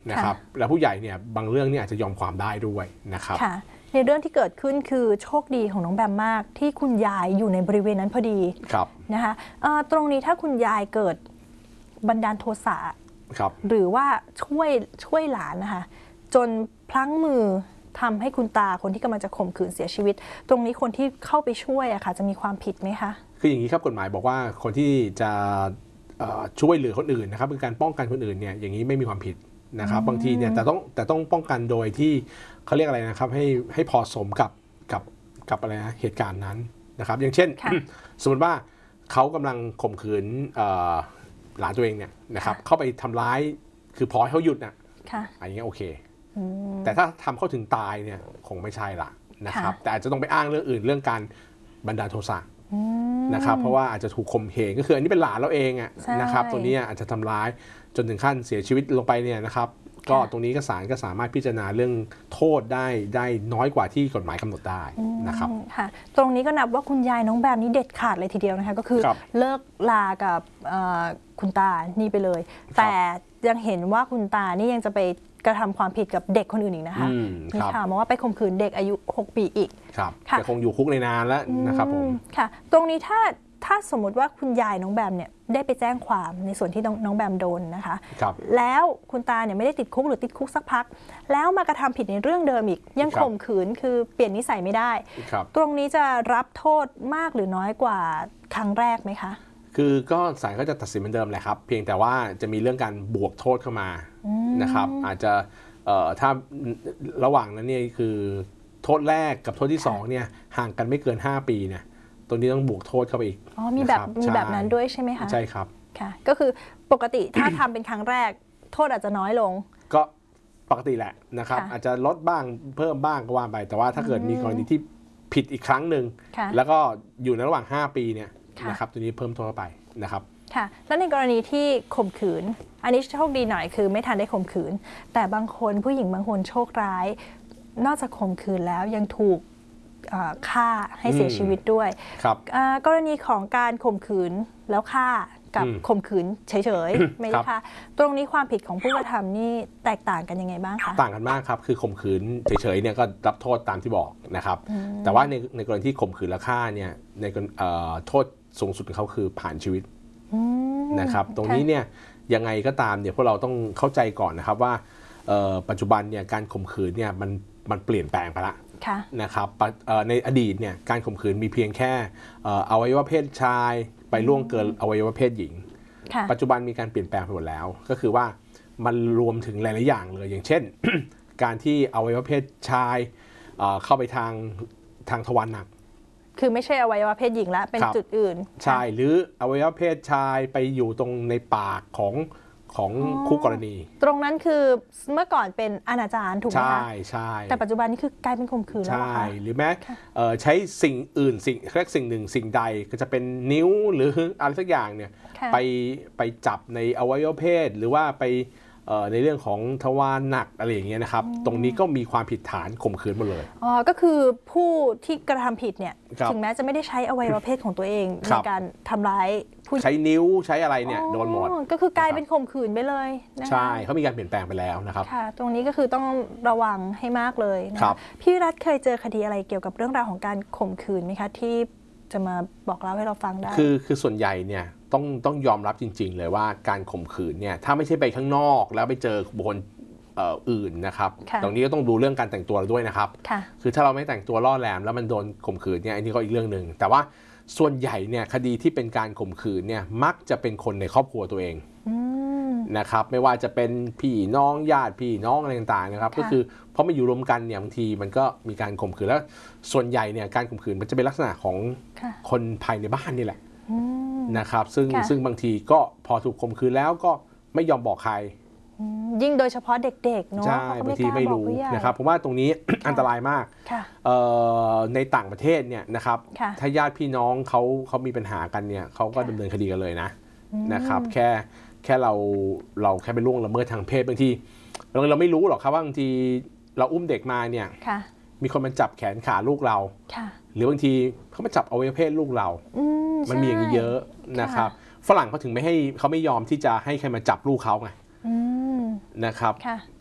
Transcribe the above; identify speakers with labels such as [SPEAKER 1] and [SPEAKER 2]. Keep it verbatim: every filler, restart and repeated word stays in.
[SPEAKER 1] นะครับแล้วผู้ใหญ่เนี่ยบางเรื่องเนี่ยอาจจะยอมความได้ด้วยนะครับ
[SPEAKER 2] ในเรื่องที่เกิดขึ้นคือโชคดีของน้องแบมมากที่คุณยายอยู่ในบริเวณนั้นพอดีนะคะตรงนี้ถ้าคุณยายเกิดบันดาลโทสะหรือว่าช่วยช่วยหลานนะคะจนพลั้งมือทำให้คุณตาคนที่กำลังจะข่มขืนเสียชีวิตตรงนี้คนที่เข้าไปช่วยอะค่ะจะมีความผิดไหมคะ
[SPEAKER 1] คืออย่างนี้ครับกฎหมายบอกว่าคนที่จะช่วยเหลือคนอื่นนะครับเป็นการป้องกันคนอื่นเนี่ยอย่างนี้ไม่มีความผิดนะครับบางทีเนี่ยแต่ต้องแต่ต้องป้องกันโดยที่เขาเรียกอะไรนะครับให้ให้พอสมกับกับกับอะไรนะเหตุการณ์นั้นนะครับอย่างเช่น สมมติว่าเขากำลังข่มขืนหลานตัวเองเนี่ยนะครับเข้าไปทำร้ายคือพอให้เขาหยุดนะอันนี้โอเคแต่ถ้าทำเขาถึงตายเนี่ยคงไม่ใช่ละนะครับแต่อาจจะต้องไปอ้างเรื่องอื่นเรื่องการบันดาลโทสะนะครับเพราะว่าอาจจะถูกข่มเหงก็คืออันนี้เป็นหลานเราเองอ่ะนะครับตัวนี้อาจจะทำร้ายจนถึงขั้นเสียชีวิตลงไปเนี่ยนะครับก็ตรงนี้ก็ศาลก็สามารถพิจารณาเรื่องโทษได้ได้น้อยกว่าที่กฎหมายกำหนดได้นะครับ
[SPEAKER 2] ค่ะตรงนี้ก็นับว่าคุณยายน้องแบมนี้เด็ดขาดเลยทีเดียวนะคะก็คือเลิกลากับคุณตานี่ไปเลยแต่ยังเห็นว่าคุณตานี่ยังจะไปกระทำความผิดกับเด็กคนอื่นอีกนะคะมีข่าวมาว่าไปข่มขืนเด็กอายุหกปีอีก
[SPEAKER 1] ครับจะคงอยู่คุกในนานแล้วนะครับผม
[SPEAKER 2] ค่ะตรงนี้ถ้าถ้าสมมติว่าคุณยายน้องแบมเนี่ยได้ไปแจ้งความในส่วนที่น้องแบมโดนนะคะแล้วคุณตาเนี่ยไม่ได้ติดคุกหรือติดคุกสักพักแล้วมากระทำผิดในเรื่องเดิมอีกยังข่มขืนคือเปลี่ยนนิสัยไม่ได้ตรงนี้จะรับโทษมากหรือน้อยกว่าครั้งแรกไหมคะ
[SPEAKER 1] คือก็ศาลก็จะตัดสินเหมือนเดิมแหละครับเพียงแต่ว่าจะมีเรื่องการบวกโทษเข้ามานะครับอาจจะถ้าระหว่างนั้นเนี่ยคือโทษแรกกับโทษที่สองเนี่ยห่างกันไม่เกินห้าปีเนี่ยตัวนี้ต้องบวกโทษเข้าไปอีก
[SPEAKER 2] อ๋อมีแบบมีแบบนั้นด้วยใช่ไหมคะ
[SPEAKER 1] ใช่ครับ
[SPEAKER 2] ค่ะก็คือปกติถ้าทำเป็นครั้งแรกโทษอาจจะน้อยลง
[SPEAKER 1] ก็ปกติแหละนะครับอาจจะลดบ้างเพิ่มบ้างก็ว่าไปแต่ว่าถ้าเกิดมีกรณีที่ผิดอีกครั้งหนึ่งแล้วก็อยู่ในระหว่างห้าปีเนี่ยนะครับตัวนี้เพิ่มโทษเข้าไปนะครับ
[SPEAKER 2] ค่ะแล้วในกรณีที่ข่มขืนอันนี้โชคดีหน่อยคือไม่ทันได้ข่มขืนแต่บางคนผู้หญิงบางคนโชคร้ายนอกจากข่มขืนแล้วยังถูกฆ่าให้เสียชีวิตด้วยกรณีของการข่มขืนแล้วฆ่ากับข่มขืนเฉยๆไหมคะตรงนี้ความผิดของผู้กระทำนี่แตกต่างกันยังไงบ้างคะ
[SPEAKER 1] ต่างกันมากครับคือข่มขืนเฉยๆเนี่ยก็รับโทษตามที่บอกนะครับแต่ว่าในในกรณีที่ข่มขืนและฆ่าเนี่ยในโทษสูงสุดของเขาคือผ่านชีวิตนะครับตรงนี้เนี่ยยังไงก็ตามเนี่ยพวกเราต้องเข้าใจก่อนนะครับว่าปัจจุบันเนี่ยการข่มขืนเนี่ยมันมันเปลี่ยนแปลงไปละนะครับในอดีตเนี่ยการข่มขืนมีเพียงแค่อวัยวะเพศชายไปล่วงเกินอวัยวะเพศหญิงปัจจุบันมีการเปลี่ยนแปลงไปหมดแล้วก็คือว่ามันรวมถึงหลายๆอย่างเลยอย่างเช่น การที่อวัยวะเพศชายเข้าไปทางทางทวารหนัก
[SPEAKER 2] คือไม่ใช่อวัยวะเพศหญิงแล้วเป็นจุดอื่น
[SPEAKER 1] ใช่หรืออวัยวะเพศชายไปอยู่ตรงในปากของของคู่กรณี
[SPEAKER 2] ตรงนั้นคือเมื่อก่อนเป็นอนาจารถูกไหมคะ
[SPEAKER 1] ใช่ใช่
[SPEAKER 2] แต่ปัจจุบันนี้คือกลายเป็นข่มขืนแล้ว
[SPEAKER 1] ใช่หรือแม้ใช้สิ่งอื่นสิ่งเรียกสิ่งหนึ่งสิ่งใดก็จะเป็นนิ้วหรืออะไรสักอย่างเนี่ยไปไปจับในอวัยวะเพศหรือว่าไปในเรื่องของทวารหนักอะไรอย่างเงี้ยนะครับตรงนี้ก็มีความผิดฐานข่มขืนหมดเลย
[SPEAKER 2] อ๋อก็คือผู้ที่กระทำผิดเนี่ยถึงแม้จะไม่ได้ใช้อวัยวะเพศของตัวเองในการทำร้ายผู้
[SPEAKER 1] ใช้นิ้วใช้อะไรเนี่ยโดนหมด
[SPEAKER 2] ก็คือกลายเป็นข่มขืนไปเลย
[SPEAKER 1] ใช่เขามีการเปลี่ยนแปลงไปแล้วนะครับ
[SPEAKER 2] ค่ะตรงนี้ก็คือต้องระวังให้มากเลยนะพี่รัฐเคยเจอคดีอะไรเกี่ยวกับเรื่องราวของการข่มขืนไหมคะที่จะมาบอกเล่าให้เราฟังได้
[SPEAKER 1] คือคือส่วนใหญ่เนี่ยต้องต้องยอมรับจริงๆเลยว่าการข่มขืนเนี่ยถ้าไม่ใช่ไปข้างนอกแล้วไปเจอบุคคลอื่นนะครับตรงนี้ก็ต้องดูเรื่องการแต่งตัวด้วยนะครับคือถ้าเราไม่แต่งตัวล่อแหลมแล้วมันโดนข่มขืนเนี่ยอันนี้ก็อีกเรื่องหนึ่งแต่ว่าส่วนใหญ่เนี่ยคดีที่เป็นการข่มขืนเนี่ยมักจะเป็นคนในครอบครัวตัวเองนะครับไม่ว่าจะเป็นพี่น้องญาติพี่น้องอะไรต่างๆนะครับก็คือเพราะมาอยู่รวมกันเนี่ยบางทีมันก็มีการข่มขืนแล้วส่วนใหญ่เนี่ยการข่มขืนมันจะเป็นลักษณะของคนภายในบ้านนี่แหละนะครับซึ่งซึ่งบางทีก็พอถูกข่มขืนแล้วก็ไม่ยอมบอกใคร
[SPEAKER 2] ยิ่งโดยเฉพาะเด็กๆเนาะ
[SPEAKER 1] ใช่บางทีไม่รู้นะครับผมว่าตรงนี้อันตรายมากในต่างประเทศเนี่ยนะครับถ้าญาติพี่น้องเขาเขามีปัญหากันเนี่ยเขาก็ดำเนินคดีกันเลยนะนะครับแค่แค่เราเราแค่ไปล่วงละเมิดทางเพศบางทีเราเราไม่รู้หรอกครับว่าบางทีเราอุ้มเด็กมาเนี่ยมีคนมาจับแขนขาลูกเราหรือบางทีเขามาจับอวัยวะเพศลูกเรามันมีอย่างนี้เยอะนะครับฝรั่งเขาถึงไม่ให้เขาไม่ยอมที่จะให้ใครมาจับลูกเขาไงนะครับ